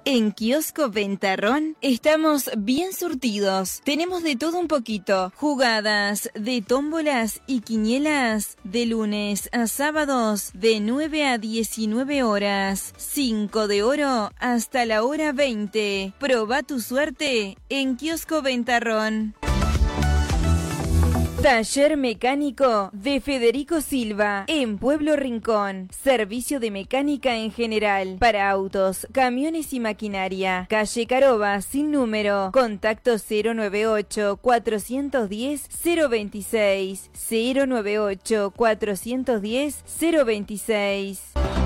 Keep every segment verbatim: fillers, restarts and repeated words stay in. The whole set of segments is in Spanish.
En Kiosco Ventarrón estamos bien surtidos. Tenemos de todo un poquito. Jugadas de tómbolas y quinielas de lunes a sábados de nueve a diecinueve horas. cinco de oro hasta la hora veinte. Proba tu suerte en Kiosco Ventarrón. Taller Mecánico de Federico Silva en Pueblo Rincón. Servicio de mecánica en general para autos, camiones y maquinaria. Calle Caroba sin número. Contacto cero nueve ocho, cuatro uno cero, cero dos seis. cero nueve ocho, cuatro uno cero, cero dos seis.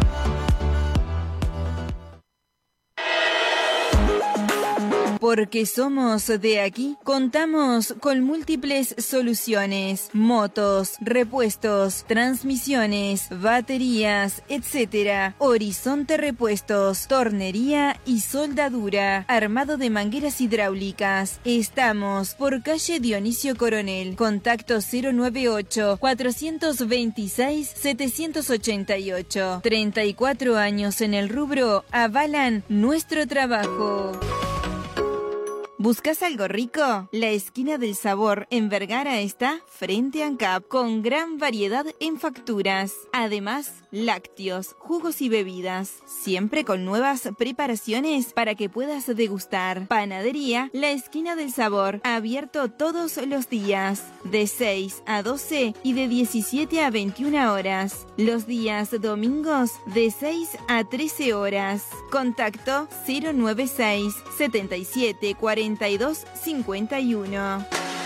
Porque somos de aquí, contamos con múltiples soluciones, motos, repuestos, transmisiones, baterías, etcétera. Horizonte Repuestos, tornería y soldadura, armado de mangueras hidráulicas. Estamos por calle Dionisio Coronel, contacto cero nueve ocho, cuatro dos seis, siete ocho ocho. treinta y cuatro años en el rubro avalan nuestro trabajo. ¿Buscas algo rico? La Esquina del Sabor en Vergara está frente a ANCAP, con gran variedad en facturas. Además, lácteos, jugos y bebidas, siempre con nuevas preparaciones para que puedas degustar. Panadería La Esquina del Sabor, abierto todos los días, de seis a doce y de diecisiete a veintiuna horas. Los días domingos, de seis a trece horas. Contacto cero nueve seis, setenta y siete, cuarenta y dos cincuenta y uno.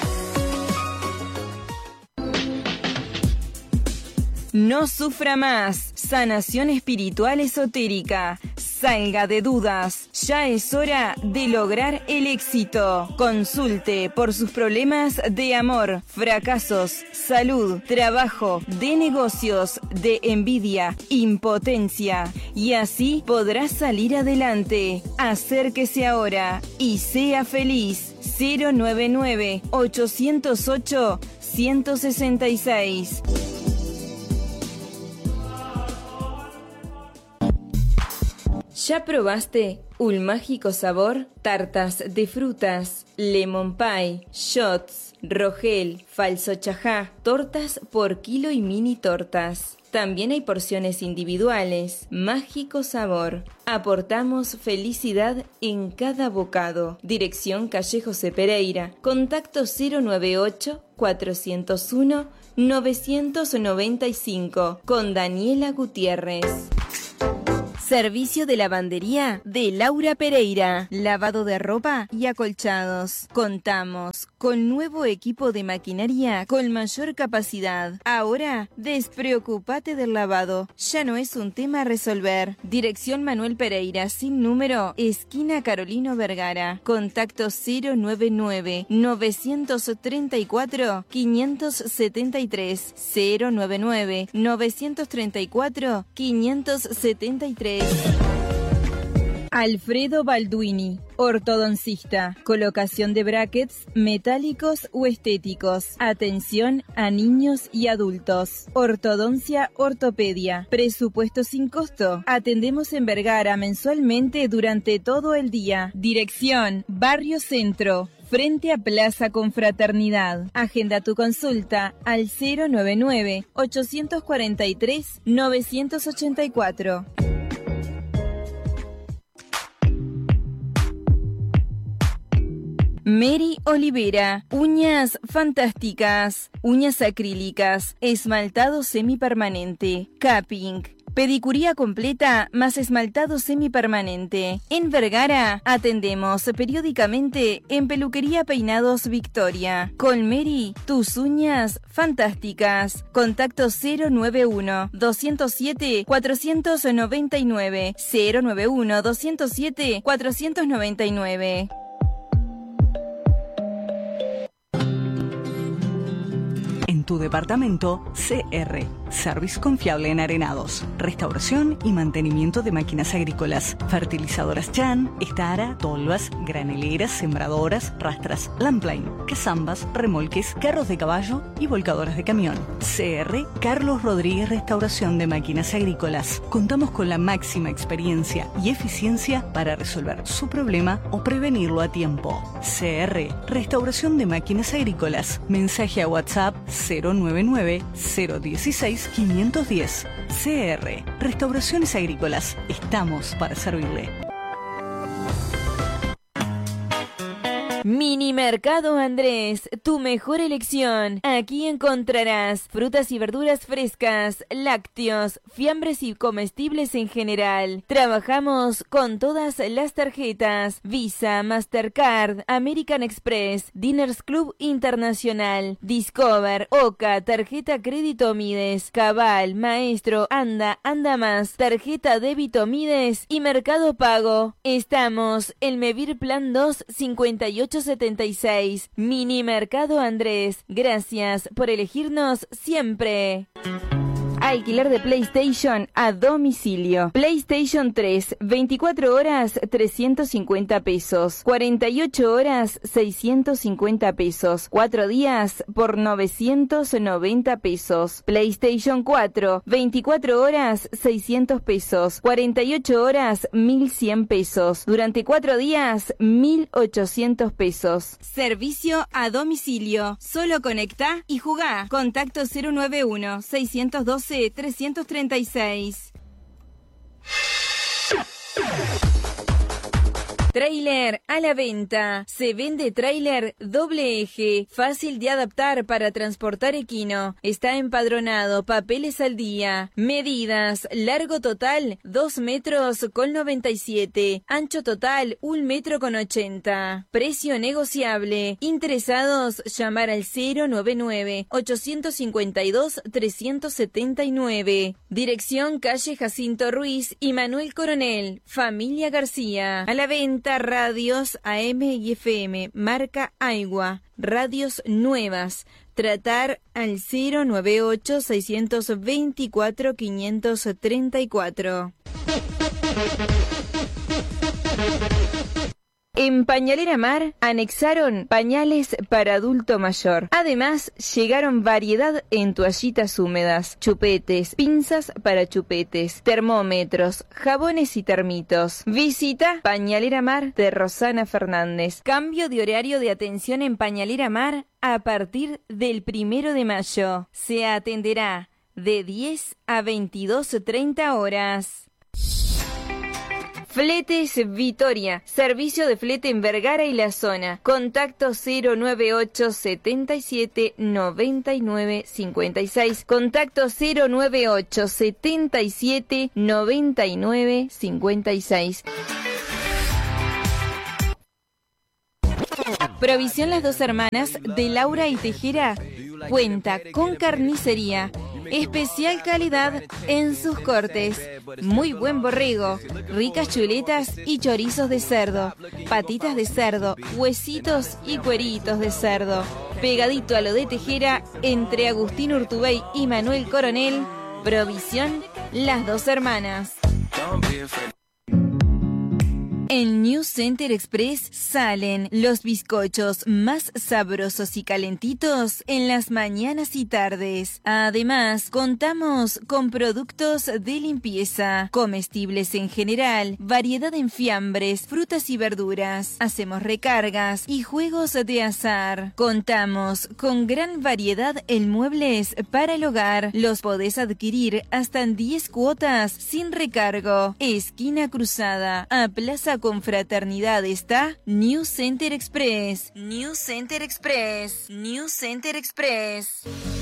No sufra más. Sanación espiritual esotérica. Salga de dudas. Ya es hora de lograr el éxito. Consulte por sus problemas de amor, fracasos, salud, trabajo, de negocios, de envidia, impotencia. Y así podrá salir adelante. Acérquese ahora y sea feliz. cero nueve nueve, ochocientos ocho, ciento sesenta y seis. ¿Ya probaste un mágico sabor? Tartas de frutas, lemon pie, shots, rogel, falso chajá, tortas por kilo y mini tortas. También hay porciones individuales. Mágico sabor. Aportamos felicidad en cada bocado. Dirección calle José Pereira. Contacto cero nueve ocho, cuatro cero uno, nueve nueve cinco con Daniela Gutiérrez. Servicio de lavandería de Laura Pereira. Lavado de ropa y acolchados. Contamos con nuevo equipo de maquinaria con mayor capacidad. Ahora, despreocúpate del lavado. Ya no es un tema a resolver. Dirección Manuel Pereira, sin número, esquina Carolino Vergara. Contacto cero nueve nueve, nueve tres cuatro, cinco siete tres. cero nueve nueve, nueve tres cuatro, cinco siete tres. Alfredo Balduini, ortodoncista, colocación de brackets metálicos o estéticos, atención a niños y adultos, ortodoncia ortopedia, presupuesto sin costo, atendemos en Vergara mensualmente durante todo el día, dirección Barrio Centro, frente a Plaza Confraternidad. Agenda tu consulta al cero nueve nueve, ocho cuatro tres, nueve ocho cuatro. Mary Olivera, uñas fantásticas, uñas acrílicas, esmaltado semipermanente, capping, pedicuría completa más esmaltado semipermanente. En Vergara atendemos periódicamente en Peluquería Peinados Victoria. Con Mary, tus uñas fantásticas. Contacto cero nueve uno, dos cero siete, cuatro nueve nueve, cero nueve uno, dos cero siete, cuatro nueve nueve. Tu departamento C R. Service confiable en arenados, restauración y mantenimiento de máquinas agrícolas, fertilizadoras Chan, Estara, tolvas, graneleras, sembradoras, rastras, Landline, cazambas, remolques, carros de caballo y volcadoras de camión. C R Carlos Rodríguez Restauración de Máquinas Agrícolas. Contamos con la máxima experiencia y eficiencia para resolver su problema o prevenirlo a tiempo. C R Restauración de Máquinas Agrícolas. Mensaje a WhatsApp cero nueve nueve cero uno seis cinco uno cero. C R Restauraciones Agrícolas. Estamos para servirle. Mini Mercado Andrés, tu mejor elección. Aquí encontrarás frutas y verduras frescas, lácteos, fiambres y comestibles en general. Trabajamos con todas las tarjetas: Visa, Mastercard, American Express, Diners Club Internacional, Discover, Oca, tarjeta crédito Mides, Cabal, Maestro, Anda, Anda Más, tarjeta débito Mides y Mercado Pago. Estamos en Mevir Plan dos, cincuenta y ocho setenta y seis. Mini Mercado Andrés. Gracias por elegirnos siempre. Alquiler de PlayStation a domicilio. PlayStation tres, veinticuatro horas, trescientos cincuenta pesos. cuarenta y ocho horas, seiscientos cincuenta pesos. cuatro días por novecientos noventa pesos. PlayStation cuatro, veinticuatro horas, seiscientos pesos. cuarenta y ocho horas, mil cien pesos. Durante cuatro días, mil ochocientos pesos. Servicio a domicilio. Solo conecta y jugá. Contacto cero nueve uno, seiscientos doce, trescientos treinta y seis. Tráiler a la venta. Se vende tráiler doble eje, fácil de adaptar para transportar equino. Está empadronado, papeles al día. Medidas: largo total dos metros con noventa y siete, ancho total un metro con ochenta. Precio negociable. Interesados, llamar al cero nueve nueve, ochocientos cincuenta y dos, trescientos setenta y nueve. Dirección calle Jacinto Ruiz y Manuel Coronel, familia García. A la venta radios A M y F M, marca Aigua, radios nuevas. Tratar al cero nueve ocho, seiscientos veinticuatro, quinientos treinta y cuatro. En Pañalera Mar anexaron pañales para adulto mayor. Además, llegaron variedad en toallitas húmedas, chupetes, pinzas para chupetes, termómetros, jabones y termitos. Visita Pañalera Mar de Rosana Fernández. Cambio de horario de atención en Pañalera Mar a partir del primero de mayo. Se atenderá de diez a veintidós treinta horas. Fletes Vitoria, servicio de flete en Vergara y la zona. Contacto cero nueve ocho, setenta y siete, noventa y nueve, cincuenta y seis. Contacto cero nueve ocho, setenta y siete, noventa y nueve, cincuenta y seis. Provisión Las Dos Hermanas de Laura y Tejera cuenta con carnicería. Especial calidad en sus cortes. Muy buen borrego, ricas chuletas y chorizos de cerdo, patitas de cerdo, huesitos y cueritos de cerdo. Pegadito a lo de Tejera, entre Agustín Urtubey y Manuel Coronel. Provisión Las Dos Hermanas. En New Center Express salen los bizcochos más sabrosos y calentitos en las mañanas y tardes. Además, contamos con productos de limpieza, comestibles en general, variedad en fiambres, frutas y verduras. Hacemos recargas y juegos de azar. Contamos con gran variedad en muebles para el hogar. Los podés adquirir hasta en diez cuotas sin recargo. Esquina Cruzada, a Plaza Confraternidad está New Center Express. New Center Express. New Center Express.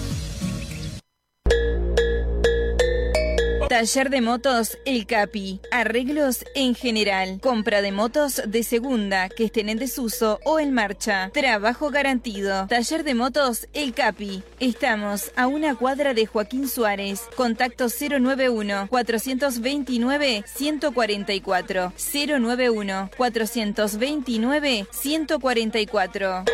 Taller de motos El Capi. Arreglos en general. Compra de motos de segunda que estén en desuso o en marcha. Trabajo garantido. Taller de motos El Capi. Estamos a una cuadra de Joaquín Suárez. Contacto cero nueve uno, cuatrocientos veintinueve, ciento cuarenta y cuatro. cero nueve uno, cuatrocientos veintinueve, ciento cuarenta y cuatro.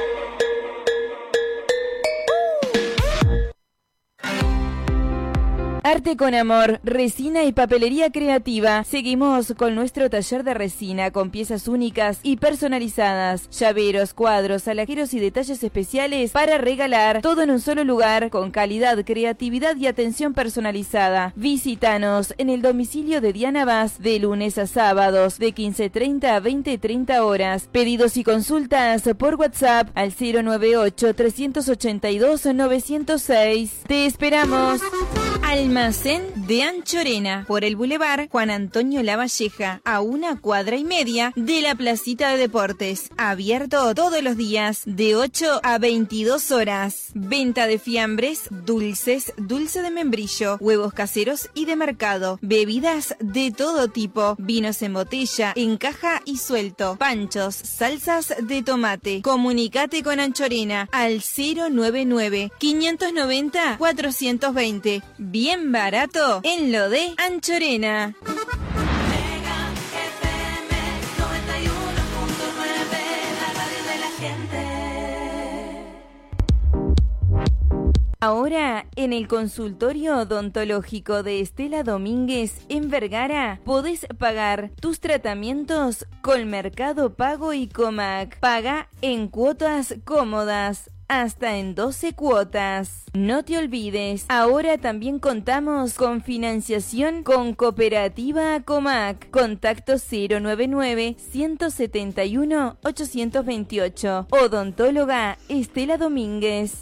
Arte con amor, resina y papelería creativa. Seguimos con nuestro taller de resina con piezas únicas y personalizadas, llaveros, cuadros, alajeros y detalles especiales para regalar, todo en un solo lugar con calidad, creatividad y atención personalizada. Visítanos en el domicilio de Diana Vaz de lunes a sábados de quince treinta a veinte treinta horas. Pedidos y consultas por WhatsApp al cero nueve ocho, tres ocho dos, nueve cero seis. Te esperamos. Almacén de Anchorena, por el Boulevard Juan Antonio Lavalleja, a una cuadra y media de la placita de deportes. Abierto todos los días, de ocho a veintidós horas. Venta de fiambres, dulces, dulce de membrillo, huevos caseros y de mercado. Bebidas de todo tipo, vinos en botella, en caja y suelto, panchos, salsas de tomate. Comunicate con Anchorena al cero nueve nueve, quinientos noventa, cuatrocientos veinte. Bien barato en lo de Anchorena. Mega F M noventa y uno punto nueve, la radio de la gente. Ahora, en el consultorio odontológico de Estela Domínguez en Vergara, podés pagar tus tratamientos con Mercado Pago y Comac. Paga en cuotas cómodas, hasta en doce cuotas. No te olvides, ahora también contamos con financiación con Cooperativa Comac. Contacto cero nueve nueve, uno siete uno, ocho dos ocho. Odontóloga Estela Domínguez.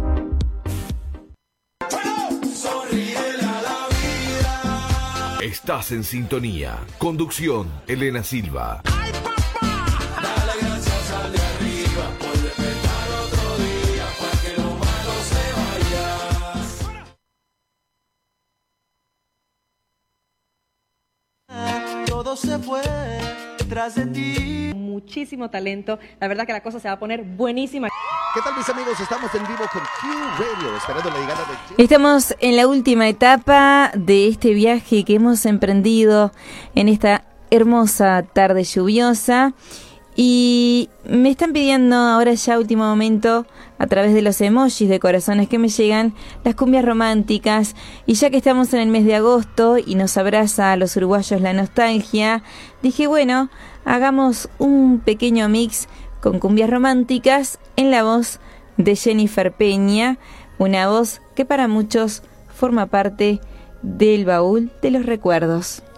Estás en sintonía. Conducción, Elena Silva. Todo se fue tras de ti. Muchísimo talento. La verdad que la cosa se va a poner buenísima. ¿Qué tal, mis amigos? Estamos en vivo con Q Radio, esperando la llegada de... Estamos en la última etapa de este viaje que hemos emprendido en esta hermosa tarde lluviosa. Y me están pidiendo ahora ya último momento, a través de los emojis de corazones que me llegan, las cumbias románticas. Y ya que estamos en el mes de agosto y nos abraza a los uruguayos la nostalgia, dije, bueno, hagamos un pequeño mix con cumbias románticas en la voz de Jennifer Peña, una voz que para muchos forma parte del baúl de los recuerdos.